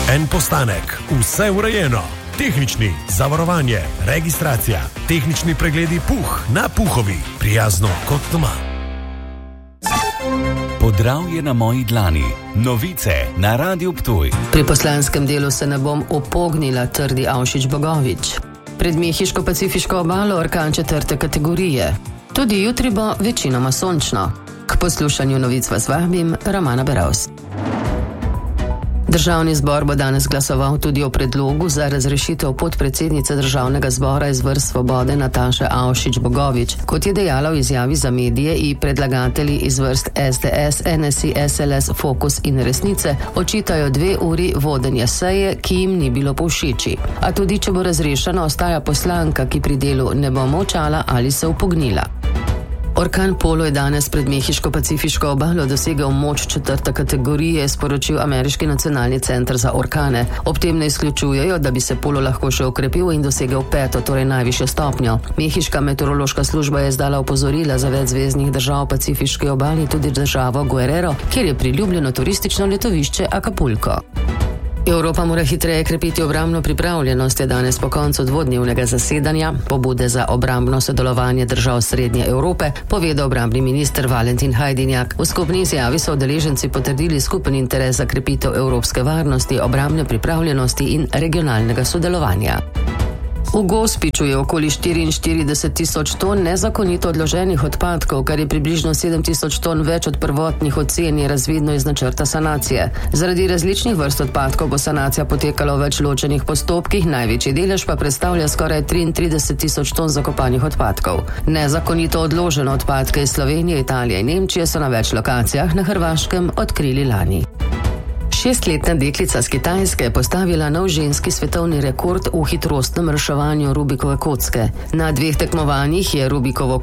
En postanek, vse urejeno. Tehnični, zavarovanje, registracija, tehnični pregledi Puh na Puhovi. Prijazno kot doma. Podravje na moji dlani. Novice na Radiu Ptuj. Pri poslanskem delu se ne bom upognila, trdi Avšič Bogovič. Pred mehiško-pacifiško obalo orkan 4. kategorije. Tudi jutri bo večinoma sončno. K poslušanju novic vas vabim, Romana Beravs. Državni zbor bo danes glasoval tudi o predlogu za razrešitev podpredsednice državnega zbora iz vrst Svobode Nataše Avšič Bogovič. Kot je dejala v izjavi za medije, ji predlagatelji iz vrst SDS, NSI, SLS, Fokus in Resnice očitajo 2 uri vodenja seje, ki jim ni bilo povšeči. A tudi, če bo razrešena, ostaja poslanka, ki pri delu ne bo molčala ali se upognila. Orkan Polo je danes pred mehiško-pacifiško obalo dosegel moč 4. kategorije, sporočil Ameriški nacionalni center za orkane. Ob tem ne izključujejo, da bi se Polo lahko še okrepil in dosegel 5., torej najvišjo stopnjo. Mehiška meteorološka služba je izdala opozorila za več zveznih držav pacifiške obali, tudi državo Guerrero, kjer je priljubljeno turistično letovišče Acapulco. Evropa mora hitreje krepiti obrambno pripravljenost, je danes po koncu dvodnevnega zasedanja pobude za obrambno sodelovanje držav Srednje Evrope povedal obrambni minister Valentin Hajdinjak. V skupni izjavi so udeleženci potrdili skupen interes za krepitev evropske varnosti, obrambne pripravljenosti in regionalnega sodelovanja. V Gospiču je okoli 44.000 ton nezakonito odloženih odpadkov, kar je približno 7.000 ton več od prvotnih ocen, je razvidno iz načrta sanacije. Zaradi različnih vrst odpadkov bo sanacija potekala v več ločenih postopkih, največji delež pa predstavlja skoraj 33.000 ton zakopanih odpadkov. Nezakonito odložene odpadke iz Slovenije, Italije in Nemčije so na več lokacijah na Hrvaškem odkrili lani. 6-letna deklica z Kitajske je postavila nov ženski svetovni rekord v hitrostnem reševanju Rubikove kocke. Na 2 tekmovanjih je Rubikovo